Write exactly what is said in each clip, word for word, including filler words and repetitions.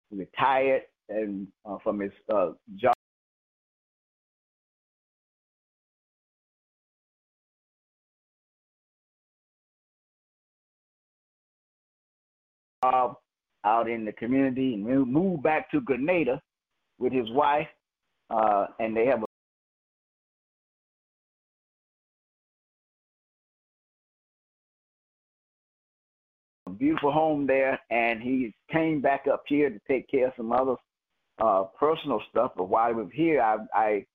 retired and uh, from his uh, job out in the community and moved back to Grenada with his wife, uh, and they have a beautiful home there. And he came back up here to take care of some other uh, personal stuff. But while he was here, I, I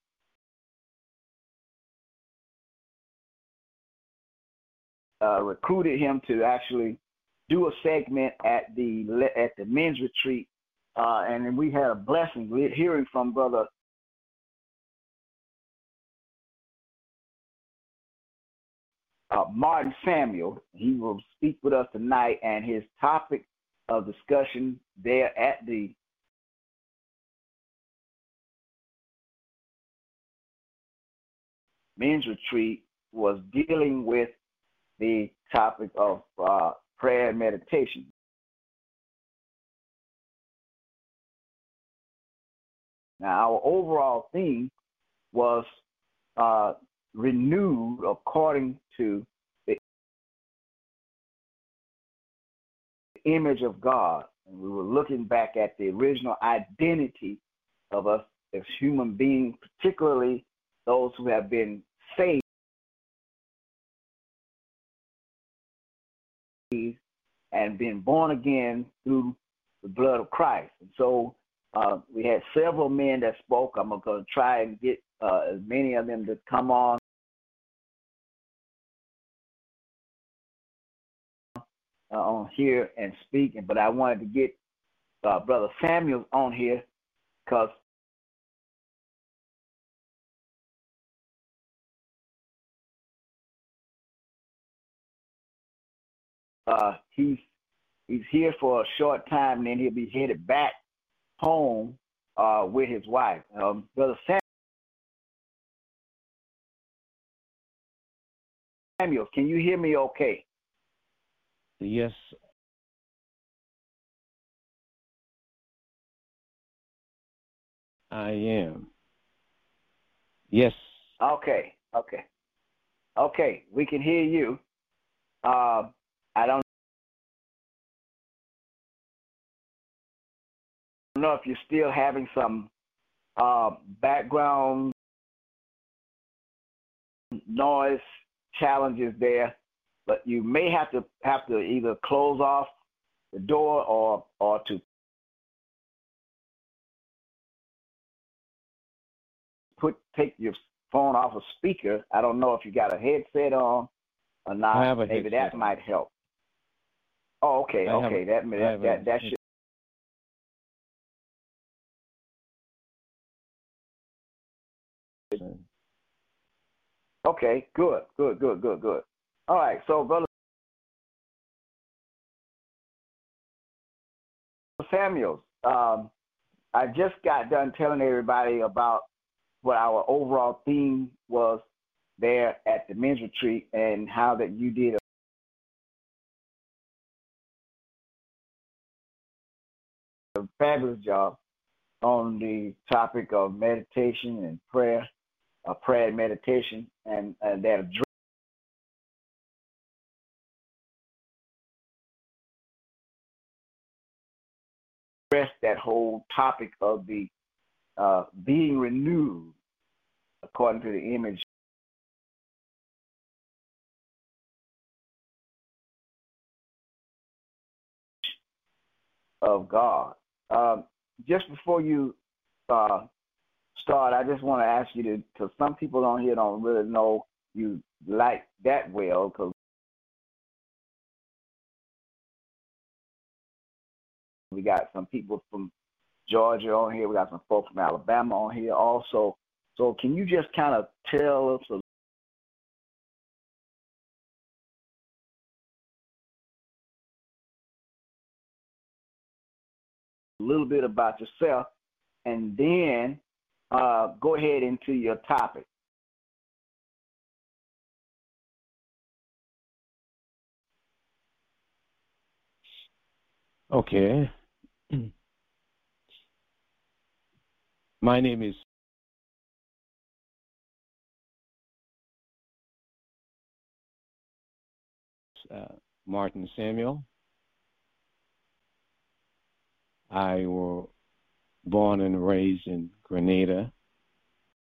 uh, recruited him to actually do a segment at the at the men's retreat, uh, and we had a blessing hearing from Brother uh, Martin Samuel. He will speak with us tonight, and his topic of discussion there at the men's retreat was dealing with the topic of uh, prayer and meditation. Now, our overall theme was uh, renewed according to the image of God. And we were looking back at the original identity of us as human beings, particularly those who have been saved and been born again through the blood of Christ. And so uh, we had several men that spoke. I'm going to try and get uh, as many of them to come on uh, on here and speak. But I wanted to get uh, Brother Samuel on here because uh, he's he's here for a short time, and then he'll be headed back home uh, with his wife. Um, Brother Samuel, can you hear me okay? Yes. I am. Yes. Okay, okay. Okay, we can hear you. Uh, I don't know if you're still having some uh, background noise challenges there, but you may have to have to either close off the door or or to put take your phone off a speaker. I don't know if you got a headset on or not. I have a Maybe headset that on. might help. Oh, okay, I okay. a, That that that, that should. Okay, good, good, good, good, good. All right, so Brother Samuels, um, I just got done telling everybody about what our overall theme was there at the men's retreat and how that you did a fabulous job on the topic of meditation and prayer, uh, prayer and meditation, and, and that addressed that whole topic of the uh, being renewed according to the image of God. Um, just before you uh, start, I just want to ask you to, because some people on here don't really know you like that well, because we got some people from Georgia on here, we got some folks from Alabama on here also. So can you just kind of tell us a little bit about yourself, and then uh, go ahead into your topic? Okay. My name is uh, Martin Samuel. I was born and raised in Grenada,